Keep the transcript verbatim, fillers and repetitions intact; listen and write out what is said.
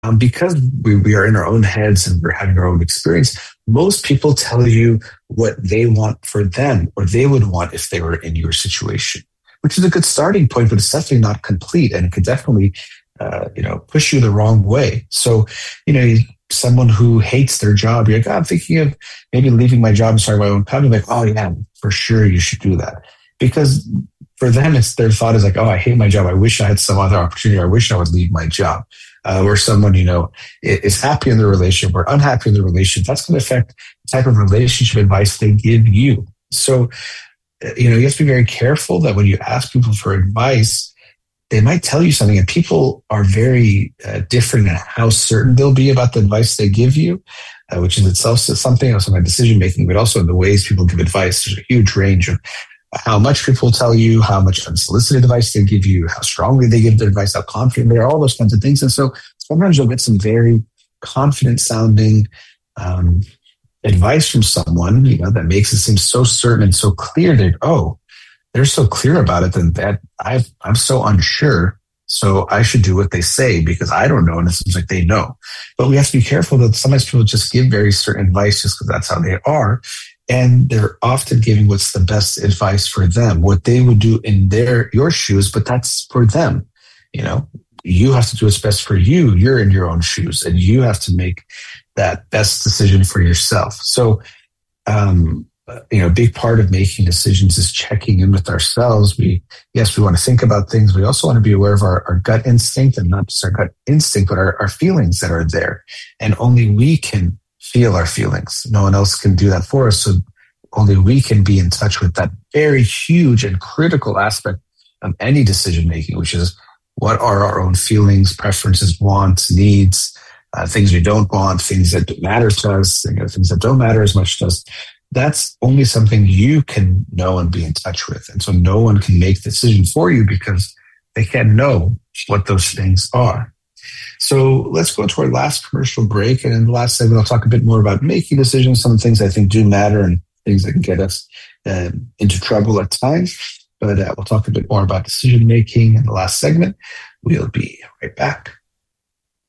Um, because we, we are in our own heads and we're having our own experience, most people tell you what they want for them or they would want if they were in your situation, which is a good starting point, but it's definitely not complete and it could definitely, uh, you know, push you the wrong way. So, you know, someone who hates their job, you're like, oh, I'm thinking of maybe leaving my job and starting my own company. Like, oh yeah, for sure you should do that. Because for them, it's their thought is like, oh, I hate my job. I wish I had some other opportunity. I wish I would leave my job. Uh, or someone, you know, is happy in their relationship or unhappy in their relationship, that's going to affect the type of relationship advice they give you. So, you know, you have to be very careful that when you ask people for advice, they might tell you something, and people are very uh, different in how certain they'll be about the advice they give you, uh, which is itself something, also my decision making, but also in the ways people give advice. There's a huge range of how much people tell you, how much unsolicited advice they give you, how strongly they give their advice, how confident they are, all those kinds of things. And so sometimes you'll get some very confident sounding um, advice from someone, you know, that makes it seem so certain and so clear that, oh, they're so clear about it, then that I've, I'm so unsure. So I should do what they say because I don't know. And it seems like they know. But we have to be careful that sometimes people just give very certain advice just because that's how they are. And they're often giving what's the best advice for them, what they would do in their your shoes, but that's for them. You know, you have to do what's best for you. You're in your own shoes, and you have to make that best decision for yourself. So, um, you know, a big part of making decisions is checking in with ourselves. We, yes, we want to think about things. We also want to be aware of our, our gut instinct, and not just our gut instinct, but our, our feelings that are there. And only we can feel our feelings. No one else can do that for us. So only we can be in touch with that very huge and critical aspect of any decision making, which is what are our own feelings, preferences, wants, needs, uh, things we don't want, things that matter to us, you know, things that don't matter as much to us. That's only something you can know and be in touch with. And so no one can make the decision for you because they can't know what those things are. So let's go to our last commercial break. And in the last segment, I'll talk a bit more about making decisions, some of the things I think do matter and things that can get us uh, into trouble at times. But uh, we'll talk a bit more about decision making in the last segment. We'll be right back.